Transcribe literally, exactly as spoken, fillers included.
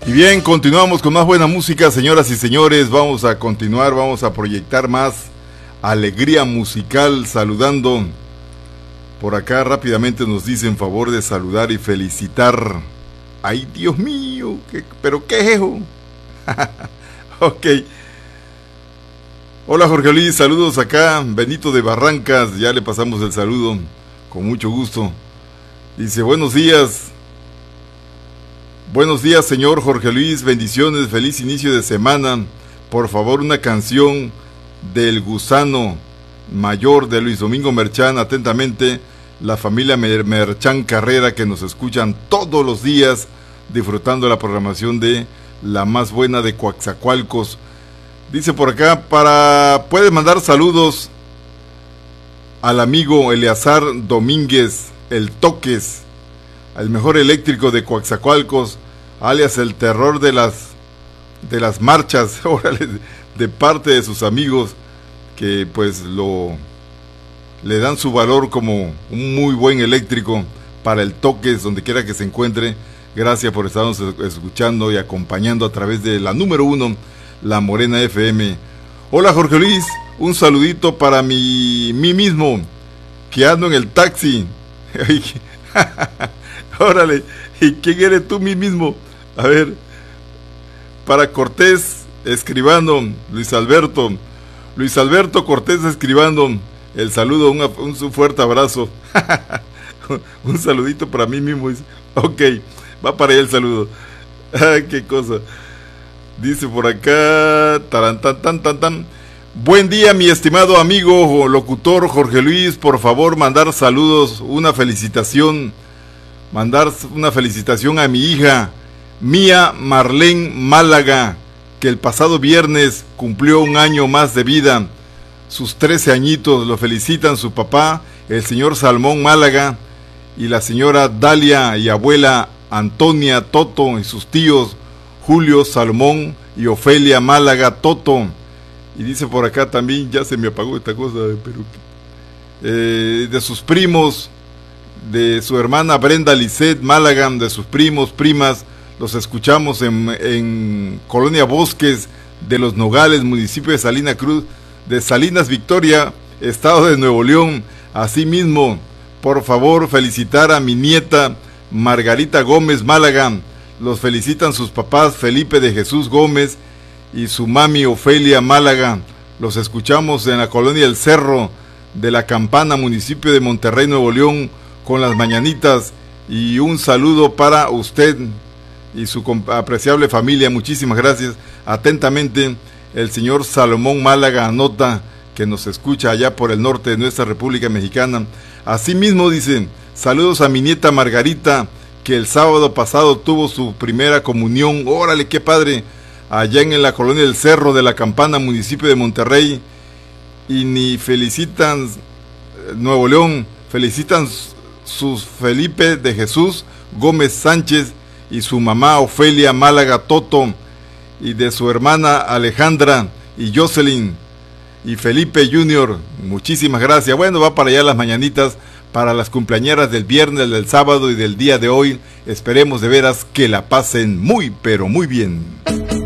Y bien, continuamos con más buena música, señoras y señores. Vamos a continuar, vamos a proyectar más alegría musical, saludando. Por acá rápidamente nos dicen favor de saludar y felicitar. ¡Ay, Dios mío! ¿Qué, ¿Pero qué es eso? Ok. Hola, Jorge Luis, saludos acá. Benito de Barrancas, ya le pasamos el saludo, con mucho gusto. Dice, buenos días. Buenos días, señor Jorge Luis, bendiciones, feliz inicio de semana. Por favor, una canción del Gusano Mayor de Luis Domingo Merchán. Atentamente, la familia Merchán Carrera, que nos escuchan todos los días, disfrutando la programación de la más buena de Coatzacoalcos. Dice por acá, para puedes mandar saludos al amigo Eleazar Domínguez, el Toques, el mejor eléctrico de Coatzacoalcos, alias el terror de las de las marchas, órale, de parte de sus amigos que pues lo le dan su valor como un muy buen eléctrico para el Toques, donde quiera que se encuentre. Gracias por estarnos escuchando y acompañando a través de la número uno, La Morena F M. Hola, Jorge Luis, un saludito para mi, mí mismo, que ando en el taxi. Órale, ¿y quién eres tú, mí mismo? A ver, para Cortés Escribano, Luis Alberto, Luis Alberto Cortés Escribano, el saludo, un, un fuerte abrazo. Un saludito para mí mismo. Ok, va para allá el saludo. Ay, qué cosa. Dice por acá, taran, tan, tan, tan, tan. Buen día, mi estimado amigo locutor Jorge Luis, por favor mandar saludos, una felicitación, mandar una felicitación a mi hija, Mía Marlene Málaga, que el pasado viernes cumplió un año más de vida, sus trece añitos. Lo felicitan su papá, el señor Salmón Málaga, y la señora Dalia y abuela Antonia Toto, y sus tíos Julio Salmón y Ofelia Málaga Toto. Y dice por acá también, ya se me apagó esta cosa, pero eh, de sus primos, de su hermana Brenda Lisset Málaga, de sus primos, primas, los escuchamos en, en Colonia Bosques de los Nogales, municipio de Salina Cruz, de Salinas Victoria, estado de Nuevo León. Asimismo, por favor, felicitar a mi nieta Margarita Gómez Málaga. Los felicitan sus papás Felipe de Jesús Gómez y su mami Ofelia Málaga. Los escuchamos en la Colonia El Cerro de la Campana, municipio de Monterrey, Nuevo León, con las mañanitas. Y un saludo para usted y su apreciable familia. Muchísimas gracias. Atentamente, el señor Salomón Málaga anota que nos escucha allá por el norte de nuestra República Mexicana. Asimismo dice, saludos a mi nieta Margarita, que el sábado pasado tuvo su primera comunión. Órale, qué padre, allá en la Colonia del Cerro de la Campana, municipio de Monterrey. Y ni felicitan Nuevo León, felicitan sus Felipe de Jesús Gómez Sánchez y su mamá Ofelia Málaga Toto, y de su hermana Alejandra y Jocelyn y Felipe Junior. Muchísimas gracias. Bueno, va para allá las mañanitas para las cumpleañeras del viernes, del sábado y del día de hoy. Esperemos de veras que la pasen muy, pero muy bien.